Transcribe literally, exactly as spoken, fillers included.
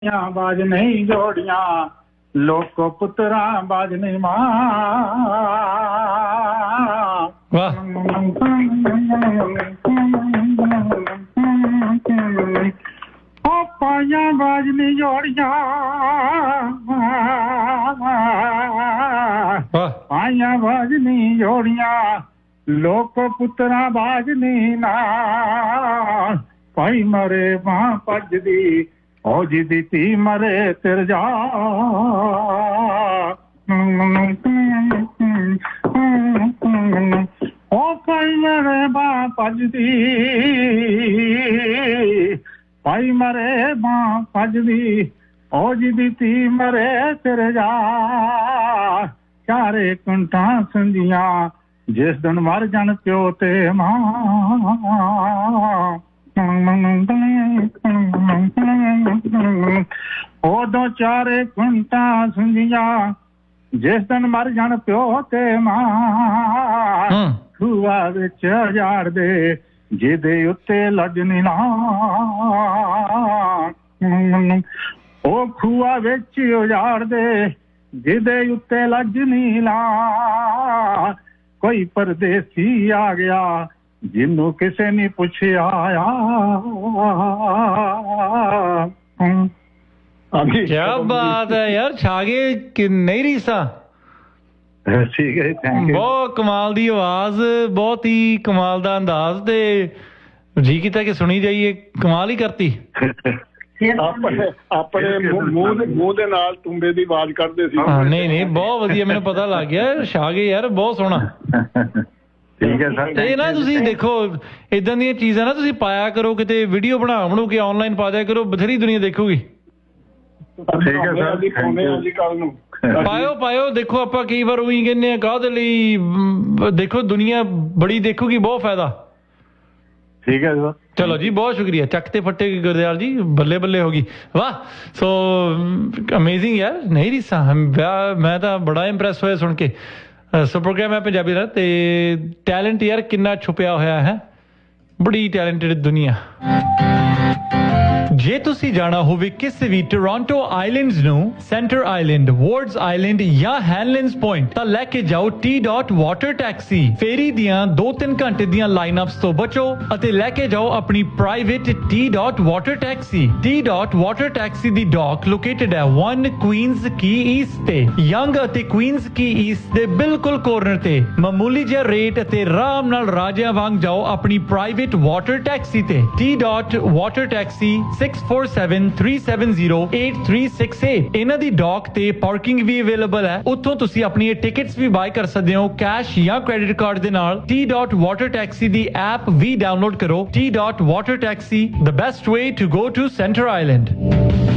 बाज नहीं जोड़िया लोक को पुत्रा बाज नहीं मां पाया बाज नहीं जोड़िया पाया बाज नहीं जोड़िया लोक को पुत्रा बाज नहीं ना पाई मरे मां भजदी ओ जी दी धी मरे तिर जा ओ पाई मरे मां भजदी पाई मरे मां भजदी ओ जी दी धी मरे तिर जा चारे कुंठा संधिया जिस दिन मर जान प्यो ते मां ओदो चारे कुंटा सुंजिया जिस दिन मर जान प्यो ते मां खुआ विच जाड़ दे जिदे उत्ते लजनी ना ओ खुआ विच उजाड़ दे जिदे उत्ते लजनी ला कोई परदेसी आ गया जिन्नू किसे नहीं पुछया क्या बात है यार छागे कि नहीं रीसा ठीक है थैंक यू बहुत कमाल दी आवाज बहुत ही कमाल दा अंदाज ते जी कीता कि सुनी जाइए कमाल ही करती ਆਪਣੇ ਆਪਣੇ ਮੂੰਹ ਦੇ ਮੂੰਹ ਦੇ ਨਾਲ ਟੁੰਬੇ ਦੀ ਆਵਾਜ਼ ਕੱਢਦੇ ਸੀ ਹਾਂ ਨਹੀਂ ਨਹੀਂ ਬਹੁਤ ਵਧੀਆ ਮੈਨੂੰ ਪਤਾ ਲੱਗ ਗਿਆ ਛਾਗੇ ਯਾਰ ਬਹੁਤ ਸੋਹਣਾ ਠੀਕ ਹੈ ਸਰ ਤੇ ਨਾ ਤੁਸੀਂ ਦੇਖੋ ਇਦਾਂ ਦੀਆਂ ਚੀਜ਼ਾਂ ਨਾ ਤੁਸੀਂ ਪਾਇਆ ਕਰੋ ਕਿਤੇ ਵੀਡੀਓ ਬਣਾ ਬਣੂ ਕੇ ਆਨਲਾਈਨ ਪਾ ਦਿਆ ਕਰੋ ਬਥੇਰੀ ਦੁਨੀਆ ਦੇਖੂਗੀ ਠੀਕ ਹੈ ਸਰ ਅੱਜ ਕੱਲ ਨੂੰ ਪਾਇਓ ਪਾਇਓ ਦੇਖੋ ਆਪਾਂ ਕਈ ਵਾਰ ਉਹੀ ਕਹਿੰਦੇ ਆ ਕਾਹਦੇ ਲਈ ਦੇਖੋ ਦੁਨੀਆ ਬੜੀ ਦੇਖੂਗੀ ਬਹੁਤ ਫਾਇਦਾ ਠੀਕ ਹੈ ਸਰ चलो जी बहुत शुक्रिया चकते फट्टे की गुरदयाल जी बल्ले बल्ले होगी वाह सो अमेजिंग यार नहीं रीसा मैं तो बड़ा इंप्रैस होया सुन के सो प्रोग्राम है पंजाबी दा ते टैलेंट यार कितना छुपया होया है बड़ी टैलेंटेड दुनिया ਜੇ ਤੁਸੀਂ ਜਾਣਾ ਹੋਵੇ ਕਿਸੇ ਵੀ ਟੋਰਾਂਟੋ ਆਈਲੈਂਡਸ ਨੂੰ ਸੈਂਟਰ ਆਈਲੈਂਡ ਵਾਰਡਸ ਆਈਲੈਂਡ ਜਾਂ ਹੈਨਲੈਂਡਸ ਪੁਆਇੰਟ ਤਾਂ ਲੈ ਕੇ ਜਾਓ ਟੀ ਡਾਟ ਵਾਟਰ ਟੈਕਸੀ ਫੇਰੀ ਦੀਆਂ ਦੋ ਤਿੰਨ ਘੰਟੇ ਦੀਆਂ ਲਾਈਨਅਪਸ ਤੋਂ ਬਚੋ ਅਤੇ ਲੈ ਕੇ ਜਾਓ ਆਪਣੀ private T dot water taxi T dot water taxi ਦੀ ਡੌਕ ਲੋਕੇਟਡ ਹੈ one ਕੁਈਨਜ਼ ਕੀ ਈਸਟ ਤੇ ਯੰਗ ਅਤੇ ਕੁਈਨਜ਼ ਕੀ ਈਸਟ ਦੇ ਬਿਲਕੁਲ ਕੋਰਨਰ ਤੇ ਮਾਮੂਲੀ ਜਿਹਾ ਰੇਟ ਅਤੇ ਆਰਾਮ ਨਾਲ ਰਾਜਿਆਂ ਵਾਂਗ ਜਾਓ ਆਪਣੀ ਪ੍ਰਾਈਵੇਟ ਵਾਟਰ ਟੈਕਸੀ ਤੇ T dot water taxi six four seven three seven zero eight three six eight ਇਹਨਾਂ ਦੀ ਡੌਕ ਤੇ ਪਾਰਕਿੰਗ ਵੀ ਅਵੇਲੇਬਲ ਹੈ ਉੱਥੋਂ ਤੁਸੀਂ ਆਪਣੀ ਟਿਕਟਸ ਵੀ ਬਾਈ ਕਰ ਸਕਦੇ ਹੋ ਕੈਸ਼ ਜਾਂ ਕ੍ਰੈਡਿਟ ਕਾਰਡ ਦੇ ਨਾਲ ਟੀ ਡਾਟ ਵਾਟਰ ਟੈਕਸੀ ਦੀ ਐਪ ਵੀ ਡਾਊਨਲੋਡ ਕਰੋ T dot water taxi the best way to go to Center Island